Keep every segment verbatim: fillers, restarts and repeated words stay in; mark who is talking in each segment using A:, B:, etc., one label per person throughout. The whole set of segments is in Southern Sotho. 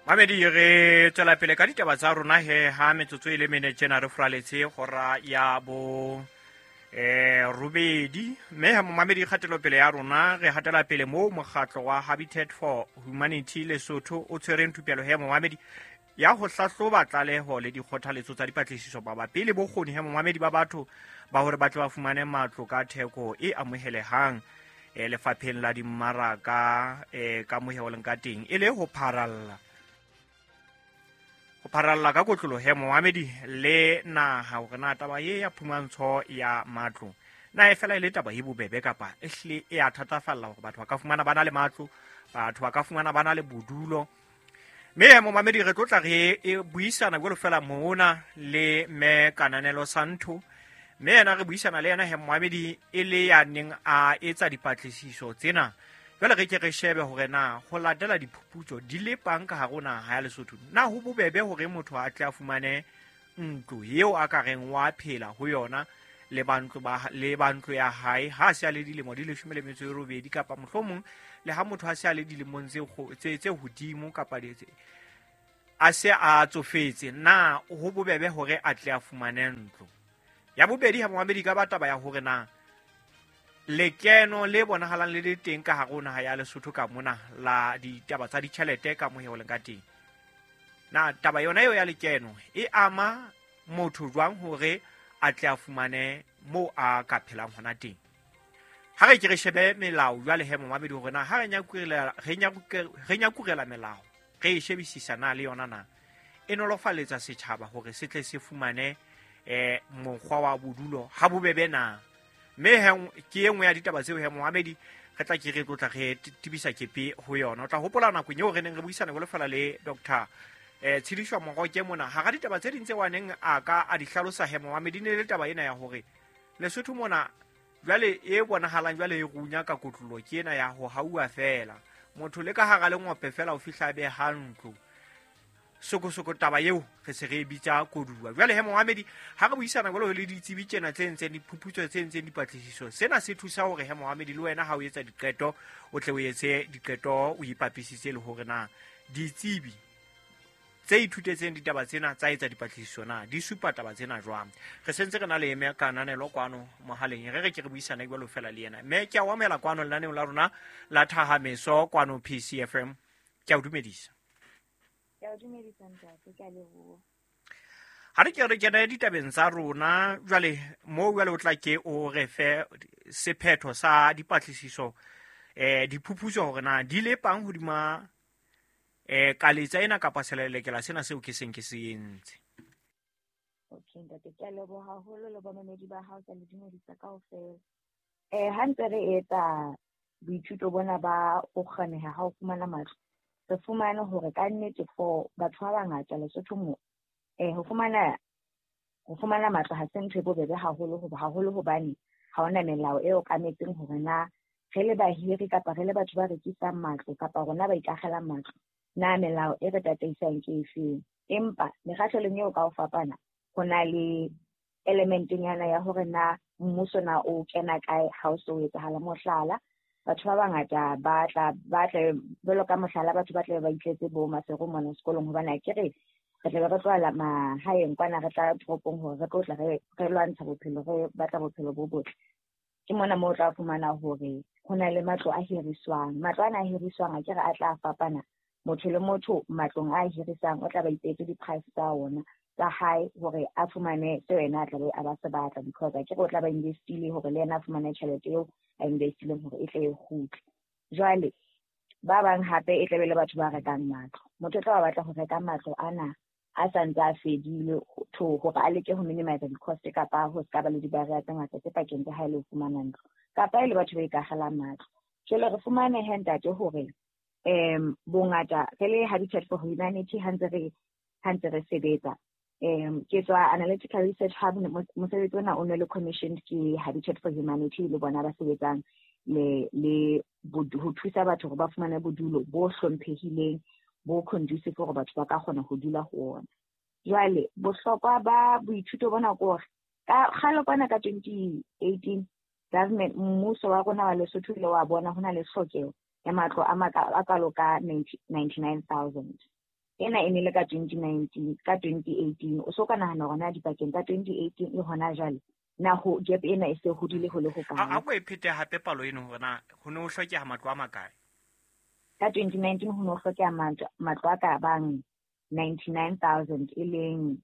A: Mamedi re tswela pele ka ditaba tsa rona he ha metsotso e le menetjena re fraletse gora ya bo eh rubedi me ha Mamedi khatelo pele ya rona re hatela pele mo mokgatlo wa Habitat for Humanity Lesotho o tshwereng thupelo he Mamedi ya ho hlahloba tlaleho le dikgothaletso tsa dipatlisiso ba pele bo kgoni he Mamedi ba batho ba hore batho ba fumane matlo ka theko e amohelehang e lefapheng la dimmaraka e ka moheo leng ka teng e le ho pharalla ho pharalla ka kotlolo he Mamedi le naha hore na taba ye ya phumantsho ya matlo na e fela ile taba e bobebe kapa ehle e a thatafalla hore batho ba ka fumana bana le matlo batho ba ka fumana bana le bodulo me Mamedi re tlotla re e buisana go le fela mona le me Kananelo Santo me yena re buisana le yena he Mamedi e le ya neng a etsa dipatlisiso tsena jwale re ke re shebe hore na go latela diphuputso di le pang ka harona ha ya Lesotho na ho bobebe hore motho a tle a fumane ntlo eo a ka reng wa phela ho yona le bantlo ba le bantlo ya hae ha se a le dilemo di leshome le metso e robedi kapa mohlomong le ha motho a se a le dilemong tse tse hodimo kapa di a se a tsofetse na ho bobebe hore a tle a fumane ntlo ya bobedi ha Mamedi ka bataba ya hore na lekeno le bonahalang le le teng ka harona ha ya Lesotho ka mona la ditaba tsa ditjhelete ka moheo leng ka teng na taba yona eo ya lekeno e ama motho jwang hore a tle a fumane mo a ka phelang hona teng ha re ke re shebe melao jwale he Mamedi hore na ha re nyakurela re nyakurela melao re e shebisisa na le yona na e nolofaletsa setjhaba hore se tle se fumane eh mokgwa wa bodulo ha bobebe na me he ke engwe ya ditaba tseo he Mamedi re tla ke re tlotla re tibisa kepe ho yona o tla hopola nako nyeo re neng re buisana go lefela le Doctor eh Tshidishwa Mogoke mona ha ga ditaba tse dintse wa neng a ka a di hlalosa he Mamedi ne le taba ena ya hore Lesotho mona jwale e bonahalang jwale e runya ka kotlolo ke ena ya ho haua fela motho le ka hara le ngope fela o fihla be hantlo soko soko taba yeo re se re bitsa koduwa jwale he Mamedi ha re buisana go le ditsebi tsena tse ntseng diphuputso tse ntseng dipatlisiso sena se thusa hore he Mamedi le wena ha o etsa diqeto o tle o etse diqeto o ipapisitse le hore na ditsebi tse ithutetseng ditaba tsena tsa etsa dipatlisiso na di supa taba tsena jwang re sentse re na le eme Kananelo kwano mohaleng re re ke re buisana go lo fela le yena me ke a wamela kwano le nane la rona la Thahameso kwano P C F M ke a dumedisa
B: ya dumedisa ntate ke a leboha
A: ha re ke re ke na ditabeng tsa rona jwale mo jwale o tla ke o re fe sephetho sa dipatlisiso eh diphuputso hore na di le pang hodima eh ka letsa ena kapa selelekela sena seo ke seng ke se entse
B: okay ntate ke a leboha haholo le bamamedi ba hao tsa le dumedisa kaofela eh ha ntse re etsa boithuto bona ba o kganeha ha o fumana matlo re fumana hore ka nnete for batho ba bangata Lesotho mo eh ho fumana ho fumana matlo ha se ntho e bobebe haholo hoba haholo hobane ha ona melao e o kametseng hore na re le bahiri kapa re le batho ba rekisang matlo kapa rona ba ikagelang matlo na melao e re tataisang ke efeng empa mekgatlo le nyeo ka o fapana ho na le elementeng ya hore na mmuso na o kena kae ha o so etsahala mohlala batho ba bangata ba tla ba tla belo ka mohlala batho ba tla ba itletse bo masego mona sekolong hobane ke re re tla re tloala mahaeng kwana re tla tropong hore re tlotla re re lwantsha bophelo re batla bophelo bo botle ke mona mo tla fumana hore ho na le matlo a hiriswang matlo ana a hiriswang a ke re a tla fapana motho le motho matlong a hirisang o tla ba ipetse di-price tsa ona tsa hae hore a fumane se wena a tla be a ba se batla because a ke re o tla ba investile hore le yena a fumane tjhelete eo a investileng hore e tle e kgutle jwale ba bang hape e tle be le batho ba rekang matlo motho tla ba batla ho reka matlo ana a santse a fedile to hore a leke ho minimize di-cost kapa ho ska ba le di-barrier tse ngata tse pakeng tsa hae le ho fumana ntlo kapa e le batho ba ikagelang matlo jwale re fumane he ntate hore um bongata re le Habitat for Humanity ha ntse re ha ntse re sebetsa um ke tswa Analytical Research Hub mosebetsi ona o ne le commissioned ke Habitat for Humanity le bona ba sebetsang le le ho thusa batho hore ba fumane bodulo bo hlomphehileng bo conducive hore batho ba ka kgona ho dula ho ona jwale bohlokwa ba boithuto bona ko ka khalo kwana ka twenty eighteen government mmuso wa rona wa Lesotho le wa bona hona le hlokeo ya matlo a makalo ka ninety-nine thousand ena e ne le ka twenty nineteen ka twenty eighteen o so ka nahana hore na dipakeng tsa twenty eighteen le hona jwale na ho gap ena e se hodile ho le ho kae
A: a go e phete hape palo eno hore na ho ne ho hlokeha matlo a makae
B: ka twenty nineteen ho ne ho hlokeha matlo a ka bang ninety-nine thousand e leng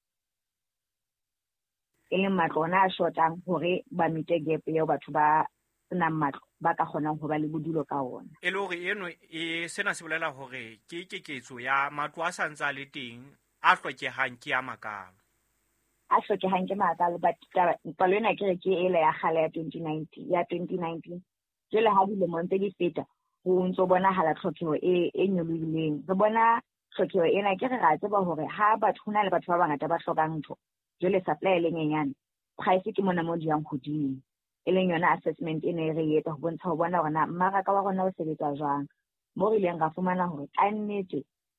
B: e leng matlo ona a shotang hore ba mite gap eo batho ba senang matlo ba ka kgonang ho ba le bodulo ka ona
A: e le hore eno e sena se bolela hore ke keketso ya matlo a santsa le teng a hlokehang ke a makalo
B: a hlokehang ke makalo but palo ena ke re ke ele ya kgale ya twenty nineteen ya twenty nineteen jele ha dilemo ntse di feta ho ntso bonahala tlhokeho e e nyolohileng re bona tlhokeho ena ke re ra tseba hore ha batho hona le batho ba bangata ba hlokang ntho jele supply le nyenyane price ke mona mo di yang hodimo e leng yona assessment ene re etsa ho bontsha ho bona hore na mmaraka wa rona o sebetsa jwang mo re ileng ra fumana hore ka nnete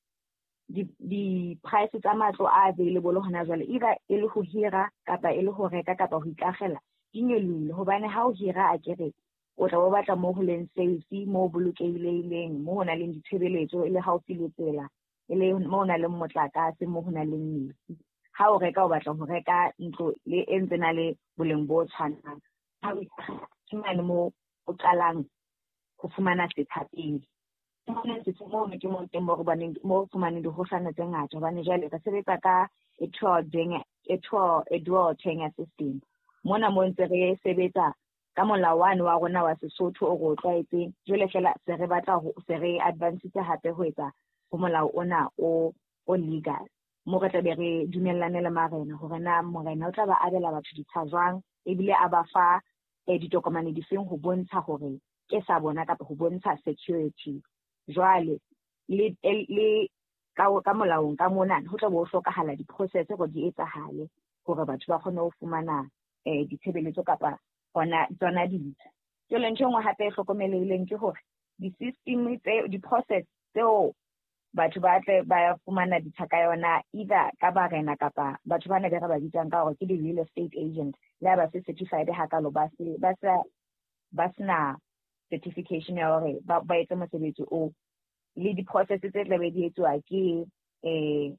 B: di di price tsa matlo a available hona jwale ira e le ho hira kapa e le ho reka kapa ho ikagela di nyolohile hobane ha o hira a kere o tla bo batla mo ho leng safe mo bolokehileng mo hona le ditshebeletso e le haufi le tsela e le mo hona le motlakase mo hona le metsi ha o reka o batla ho reka ntlo le e ntse na le boleng bo tshwanang ha o tsmane mo o qalang go fumana sethapeng tsona se mo ke mo teng mo go baneng mo fumane di hohlana tse ngata bane jale ka sebetsa ka e tro deng e tro e duo tenga system mona mo ntse re sebetsa ka molawane wa rona wa Sesotho o go tlwaetse jole fela se re batla ho se re advance hape ho etsa ho molao ona o o legal mo re tlabe re dumellane le marena hore na morena o tla ba abela batho ditsha jwang e bile a ba fa e ditokomane di feng ho bontsha hore ke sa bona kapa ho bontsha security jwale le le ka ka molaong ka mona ho tla bo hlokahala di process go di etsahale hore batho ba kgone ho fumana eh ditshebeletso kapa hona tsona ditsha jole ntshengwe hape hlokomelehileng ke hore di system tse di process tseo batho ba tle ba fumana dithaka yona either ka barena kapa batho ba ne ba ba bitsang ka hore ke di real estate agent le ba se certified ha ka lo ba se ba sa ba sna certification ya hore ba ba etsa mosebetsi o le di process tse tla be di etswa ke eh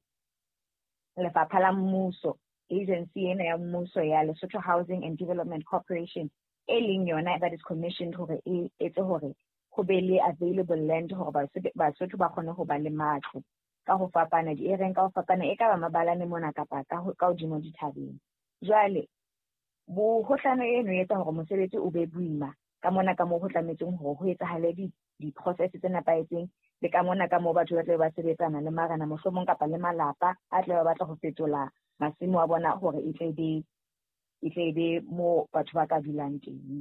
B: le faphala mmuso agency ena ya mmuso ya Lesotho Housing and Development Corporation e leng yona that is commissioned hore e etse hore ho be le available land hore ba ba Sotho ba kgone ho ba le matlo ka ho fapana di ereng ka ho fapana e ka ba mabalane mona kapa ka ka hodimo dithabeng jwale bo hohlano eno e etsa hore mosebetsi o be boima ka mona ka mo ho tlametseng hore ho etsahale di di process tse nepaetseng le ka mona ka mo batho ba tle ba sebetsana le marana mohlomong kapa le malapa a tle ba batla ho fetola masimo a bona hore e tle be e tle be mo batho ba ka dulang teng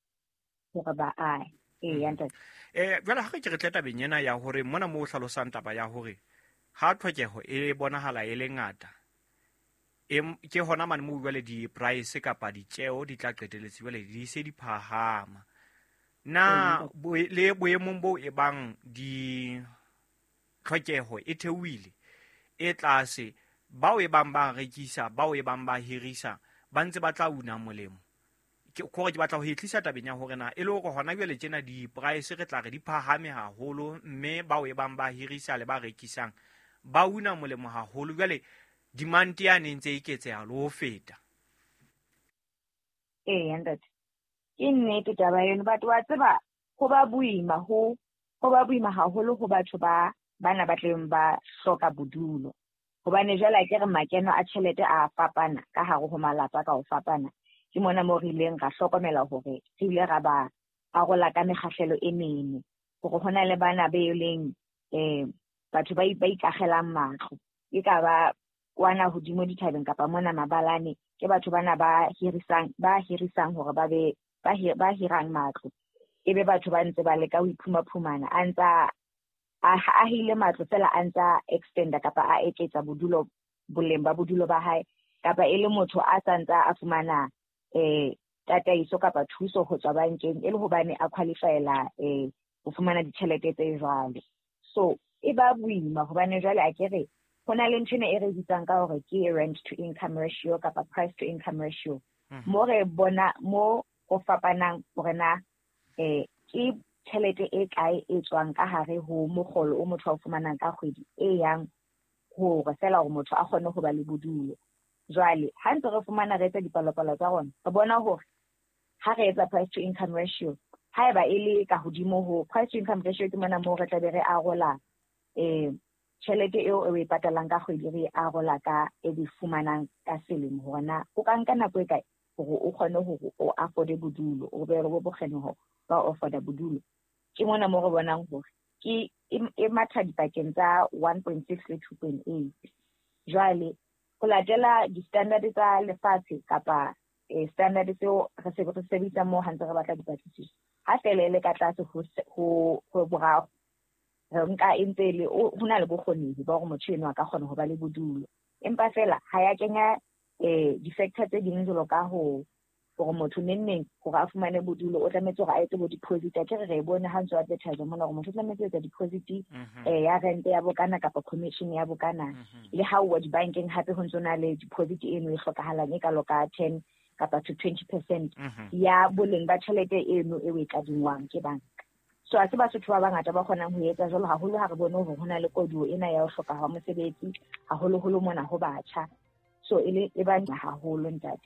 B: hore ba ai e ya ntate
A: eh jwale ha ke re tleta benyena ya hore mona mo hlalosang taba ya hore ha tlhokeho e bonahala e le ngata e ke hona mane mo jwale di price kapa ditjeo di tla qeteletse jwale di se di phahama na le boemong bo e bang di tlhokeho e theohile e tlase bao e bang ba rekisa bao e bang ba hirisa ba ntse ba tla una molemo ke gore ke batla ho hitlisa tabeng ya hore na e le hore hona jwale tjena di price re tla re di phahame haholo mme bao e bang ba hirisa le ba rekisang ba una molemo haholo jwale demand ya ne ntse e ketseha le ho feta
B: eh ntate ke nnete taba yona batho wa tseba go ba buima ho go ba buima haholo ho batho ba bana ba tleng ba hloka bodulo hobane jwale ke re makeno a tšhelete a fapana ka hare ho malapa ka ho fapana ke mona mo re ileng ra hlokomela hore re ile ra ba arola ka mekgahlelo e mene gore hona le bana ba eleng eh batho ba ba ikagelang matlo e ka ba kwana hodimo dithabeng kapa mona mabalane ke batho bana ba hirisang ba hirisang hore ba be ba ba hirang matlo ebe batho ba ntse ba le ka ho iphuma-phumana a ntsa a hile matlo fela a ntsa extenda kapa a eketsa bodulo boleng ba bodulo ba hae kapa e le motho a tsantsa a fumana eh tataiso kapa thuso ho tswa bankeng e le hobane a qualifyela eh ho fumana ditjhelete tse jwalo so e ba buima hobane jwale a kere hona le ntshene e re bitsang ka hore ke rent to income ratio kapa price to income ratio mo re bona mo go fapanang hore na eh ke tšhelete e kae e tswang ka hare ho mogolo o motho a fumanang ka kgwedi e yang hore fela hore motho a kgone ho ba le bodulo. Jwale ha ntse re fumana re etsa dipalopalo tsa rona, re bona hore ha re etsa price to income ratio, ha eba e le ka hodimo ho price to income ratio ke mona moo re tla be re arola eh tjhelete eo e patalang ka kgwedi re arola ka e di fumanang ka selemo, hona o ka nka nako e kae hore o kgone hore o afford bodulo, o be re bo bokgene ho ba afford bodulo. Ke mona mo re bonang hore ke e matha dipakeng tsa one point six le two point eight. Jwale ho latela di-standard tsa lefatshe kapa standard tseo re se re sebedisa mo ha ntse re batla dipatlisiso, ha fela le ka tlase ho ho boraro re nka entse le ho na le bokgoni ba hore motho eno a ka kgona ho ba le bodulo, empa fela ha ya kenya eh di-factor tse ding jalo ka ho gore motho nenneng gore a fumane bodulo o tlametse gore a etse bo deposit. A kere re e bone ha ntse a advertise mona gore motho o tlametse etsa deposit eh ya rent ya bokana kapa commission ya bokana, le ha o di bankeng hape ho ntse na le deposit eno e hlokahalang e ka loka ten kapa to twenty percent ya boleng ba tjhelete eno e we kadingwang ke banka. So a se ba sotho ba bangata ba kgonang ho etsa jalo, haholo ha re bone hore hona le koduo ena ya ho hloka ha mosebetsi haholo holo mona ho batjha, so ile e ba haholo ntate.